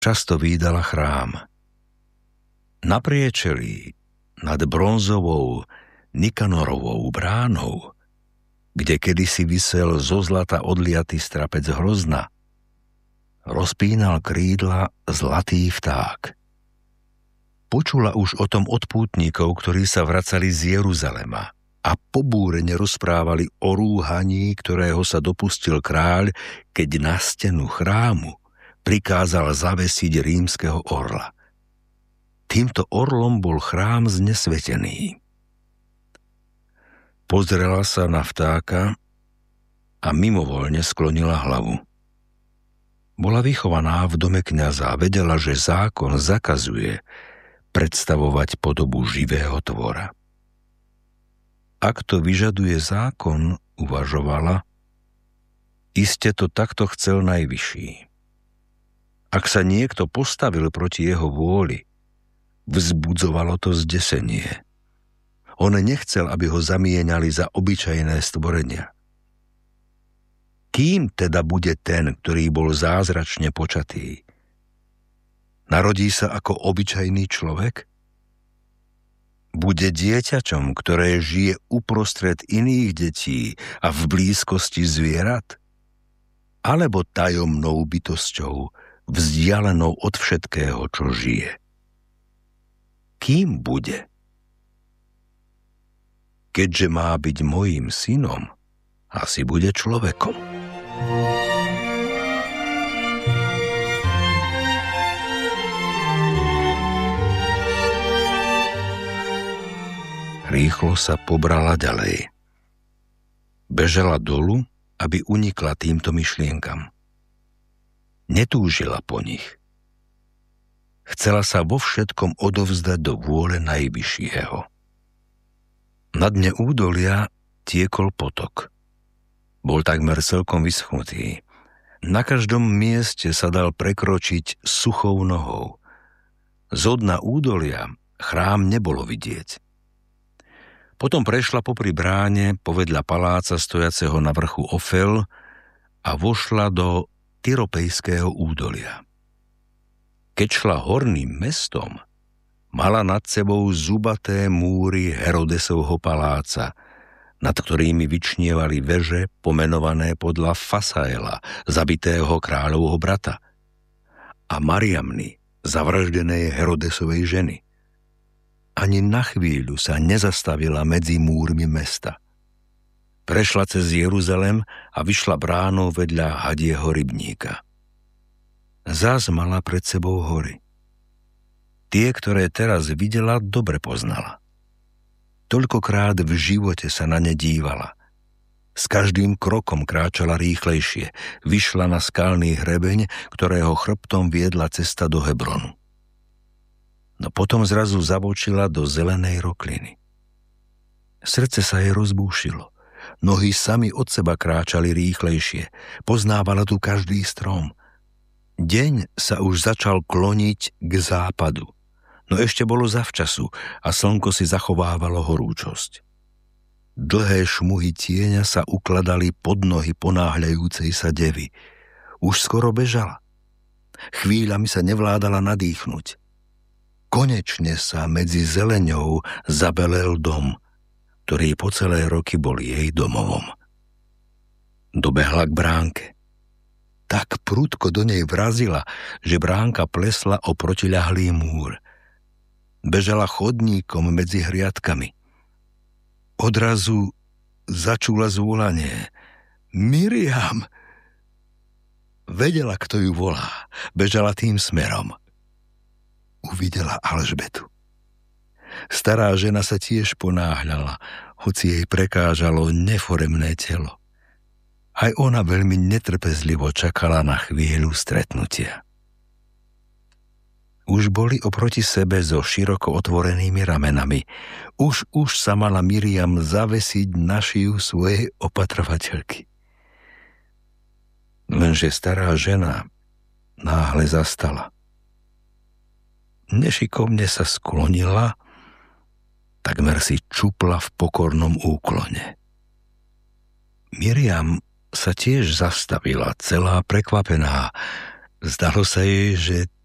často vídala chrám. Na priečelí nad bronzovou Nikanorovou bránou, kde kedysi visel zo zlata odliatý strapec hrozna, rozpínal krídla zlatý vták. Počula už o tom od pútnikov, ktorí sa vracali z Jeruzalema a pobúrene rozprávali o rúhaní, ktorého sa dopustil kráľ, keď na stenu chrámu prikázal zavesiť rímskeho orla. Týmto orlom bol chrám znesvetený. Pozrela sa na vtáka a mimovoľne sklonila hlavu. Bola vychovaná v dome kňaza a vedela, že zákon zakazuje predstavovať podobu živého tvora. Ak to vyžaduje zákon, uvažovala, iste to takto chcel Najvyšší. Ak sa niekto postavil proti jeho vôli, vzbudzovalo to zdesenie. On nechcel, aby ho zamienali za obyčajné stvorenia. Kým teda bude ten, ktorý bol zázračne počatý? Narodí sa ako obyčajný človek? Bude dieťaťom, ktoré žije uprostred iných detí a v blízkosti zvierat? Alebo tajomnou bytosťou, vzdialenou od všetkého, čo žije? Kým bude? Keďže má byť mojím synom, asi bude človekom. Rýchlo sa pobrala ďalej. Bežala dolu, aby unikla týmto myšlienkam. Netúžila po nich. Chcela sa vo všetkom odovzdať do vôle Najvyššieho. Na dne údolia tiekol potok. Bol takmer celkom vyschnutý. Na každom mieste sa dal prekročiť suchou nohou. Zo dna údolia chrám nebolo vidieť. Potom prešla popri bráne povedľa paláca stojaceho na vrchu Ofel a vošla do Tyropejského údolia. Keď šla horným mestom, mala nad sebou zubaté múry Herodesovho paláca, nad ktorými vyčnievali veže pomenované podľa Fasaela, zabitého kráľovho brata, a Mariamny, zavraždenej Herodesovej ženy. Ani na chvíľu sa nezastavila medzi múrmi mesta. Prešla cez Jeruzalem a vyšla bránou vedľa Hadieho rybníka. Zás mala pred sebou hory. Tie, ktoré teraz videla, dobre poznala. Toľkokrát v živote sa na ne dívala. S každým krokom kráčala rýchlejšie, vyšla na skalný hrebeň, ktorého chrbtom viedla cesta do Hebronu. No potom zrazu zabočila do zelenej rokliny. Srdce sa jej rozbúšilo. Nohy sami od seba kráčali rýchlejšie. Poznávala tu každý strom. Deň sa už začal kloniť k západu. No ešte bolo zavčasu a slnko si zachovávalo horúčosť. Dlhé šmuhy tieňa sa ukladali pod nohy ponáhľajúcej sa devy. Už skoro bežala. Chvíľami sa nevládala nadýchnuť. Konečne sa medzi zeleňou zabelel dom, ktorý po celé roky bol jej domovom. Dobehla k bránke. Tak prudko do nej vrazila, že bránka plesla o protiľahlý múr. Bežala chodníkom medzi hriadkami. Odrazu začula zvolanie. Miriam! Vedela, kto ju volá. Bežala tým smerom. Uvidela Alžbetu. Stará žena sa tiež ponáhľala, hoci jej prekážalo neforemné telo. Aj ona veľmi netrpezlivo čakala na chvíľu stretnutia. Už boli oproti sebe so široko otvorenými ramenami. Už sa mala Miriam zavesiť na šiju svojej opatrovateľky. Lenže stará žena náhle zastala. Nešikovne sa sklonila, takmer si čupla v pokornom úklone. Miriam sa tiež zastavila, celá prekvapená. Zdalo sa jej, že